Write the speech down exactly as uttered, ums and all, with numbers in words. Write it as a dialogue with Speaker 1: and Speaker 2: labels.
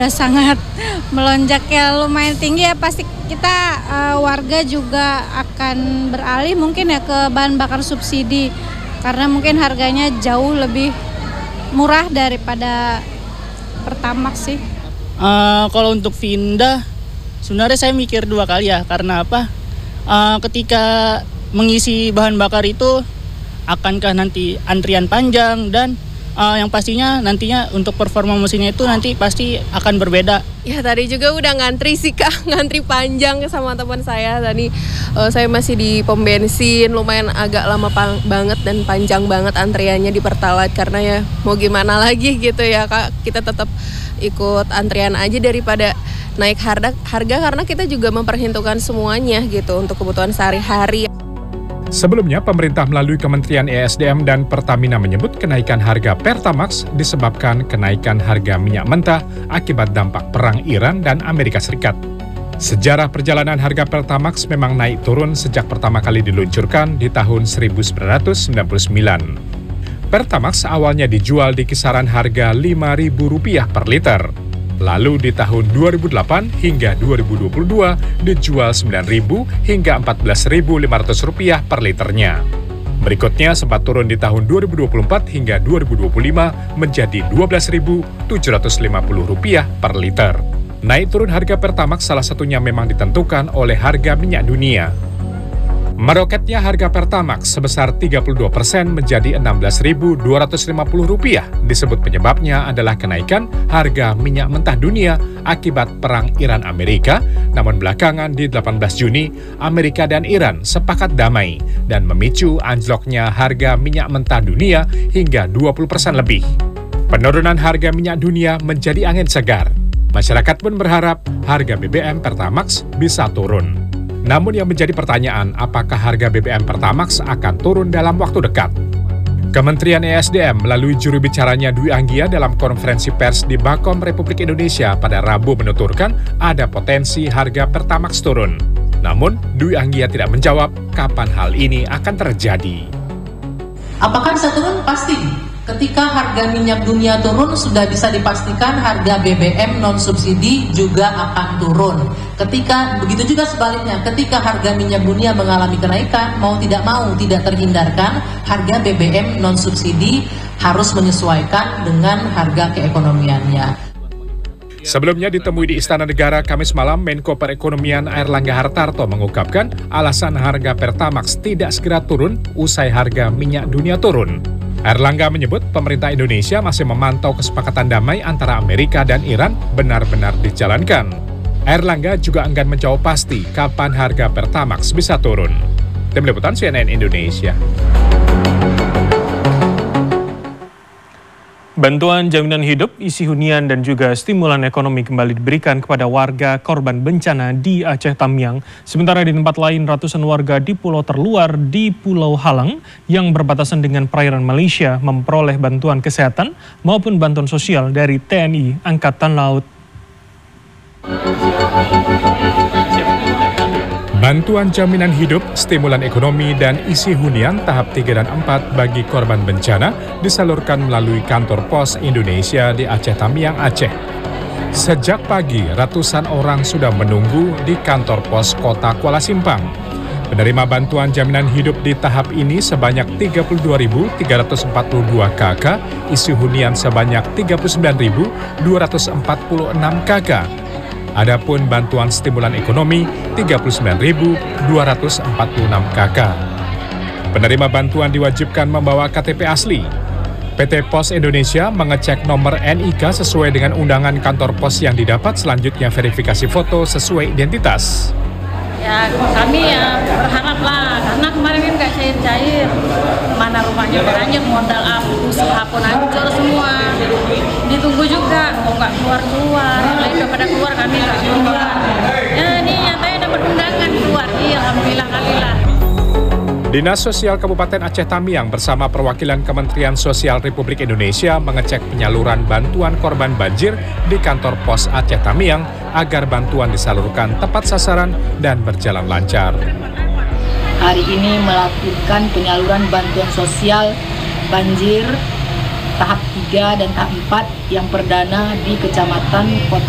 Speaker 1: Sangat melonjak ya, lumayan tinggi ya, pasti kita uh, warga juga akan beralih mungkin ya ke bahan bakar subsidi karena mungkin harganya jauh lebih murah daripada Pertamax sih.
Speaker 2: Uh, kalau untuk Vinda sebenarnya saya mikir dua kali ya, karena apa? Uh, ketika mengisi bahan bakar itu akankah nanti antrian panjang dan Uh, yang pastinya nantinya untuk performa mesinnya itu nanti pasti akan berbeda.
Speaker 3: Ya tadi juga udah ngantri sih Kak, ngantri panjang sama teman saya. Tadi uh, saya masih di pom bensin, lumayan agak lama pang- banget dan panjang banget antriannya di Pertalite. Karena ya mau gimana lagi gitu ya Kak, kita tetap ikut antrian aja daripada naik harga, harga karena kita juga memperhitungkan semuanya gitu untuk kebutuhan sehari-hari.
Speaker 4: Sebelumnya, pemerintah melalui Kementerian E S D M dan Pertamina menyebut kenaikan harga Pertamax disebabkan kenaikan harga minyak mentah akibat dampak perang Iran dan Amerika Serikat. Sejarah perjalanan harga Pertamax memang naik turun sejak pertama kali diluncurkan di tahun seribu sembilan ratus sembilan puluh sembilan. Pertamax awalnya dijual di kisaran harga lima ribu rupiah per liter. Lalu di tahun dua ribu delapan hingga dua ribu dua puluh dua dijual sembilan ribu hingga empat belas ribu lima ratus rupiah per liternya. Berikutnya sempat turun di tahun dua ribu dua puluh empat hingga dua ribu dua puluh lima menjadi dua belas ribu tujuh ratus lima puluh rupiah per liter. Naik turun harga Pertamax salah satunya memang ditentukan oleh harga minyak dunia. Meroketnya harga Pertamax sebesar tiga puluh dua persen menjadi enam belas ribu dua ratus lima puluh rupiah. Disebut penyebabnya adalah kenaikan harga minyak mentah dunia akibat perang Iran-Amerika. Namun belakangan di delapan belas Juni, Amerika dan Iran sepakat damai dan memicu anjloknya harga minyak mentah dunia hingga dua puluh persen lebih. Penurunan harga minyak dunia menjadi angin segar. Masyarakat pun berharap harga B B M Pertamax bisa turun. Namun yang menjadi pertanyaan, apakah harga B B M Pertamax akan turun dalam waktu dekat? Kementerian E S D M melalui juru bicaranya Dwi Anggia dalam konferensi pers di Bakom Republik Indonesia pada Rabu menuturkan ada potensi harga Pertamax turun. Namun, Dwi Anggia tidak menjawab kapan hal ini akan terjadi.
Speaker 5: Apakah bisa turun? Pasti. Ketika harga minyak dunia turun, sudah bisa dipastikan harga B B M non-subsidi juga akan turun. Ketika begitu juga sebaliknya, ketika harga minyak dunia mengalami kenaikan, mau tidak mau tidak terhindarkan, harga B B M non-subsidi harus menyesuaikan dengan harga keekonomiannya.
Speaker 4: Sebelumnya ditemui di Istana Negara Kamis malam, Menko Perekonomian Airlangga Hartarto mengungkapkan alasan harga Pertamax tidak segera turun usai harga minyak dunia turun. Airlangga menyebut pemerintah Indonesia masih memantau kesepakatan damai antara Amerika dan Iran benar-benar dijalankan. Airlangga juga enggan menjawab pasti kapan harga Pertamax bisa turun. Tim Liputan C N N Indonesia.
Speaker 6: Bantuan jaminan hidup, isi hunian, dan juga stimulan ekonomi kembali diberikan kepada warga korban bencana di Aceh Tamiang. Sementara di tempat lain, ratusan warga di pulau terluar di Pulau Halang yang berbatasan dengan perairan Malaysia memperoleh bantuan kesehatan maupun bantuan sosial dari T N I Angkatan Laut.
Speaker 4: Bantuan jaminan hidup, stimulan ekonomi, dan isi hunian tahap tiga dan empat bagi korban bencana disalurkan melalui kantor pos Indonesia di Aceh Tamiang, Aceh. Sejak pagi, ratusan orang sudah menunggu di kantor pos kota Kuala Simpang. Penerima bantuan jaminan hidup di tahap ini sebanyak tiga puluh dua ribu tiga ratus empat puluh dua kakak, isi hunian sebanyak tiga puluh sembilan ribu dua ratus empat puluh enam kakak. Adapun bantuan stimulan ekonomi tiga puluh sembilan ribu dua ratus empat puluh enam kakak. Penerima bantuan diwajibkan membawa K T P asli. P T Pos Indonesia mengecek nomor N I K sesuai dengan undangan kantor pos yang didapat, selanjutnya verifikasi foto sesuai identitas.
Speaker 1: Ya kami ya berharap lah, karena kemarin kan nggak cair-cair, mana rumahnya banyak, modal apa, usaha pun hancur semua. Ditunggu juga, mau nggak keluar-keluar, lain pada keluar kami nggak keluar. Ya ini nyatanya dapat undangan keluar, iya alhamdulillah kalilah.
Speaker 4: Dinas Sosial Kabupaten Aceh Tamiang bersama perwakilan Kementerian Sosial Republik Indonesia mengecek penyaluran bantuan korban banjir di kantor pos Aceh Tamiang agar bantuan disalurkan tepat sasaran dan berjalan lancar.
Speaker 7: Hari ini melakukan penyaluran bantuan sosial banjir tahap tiga dan tahap empat yang perdana di Kecamatan Kota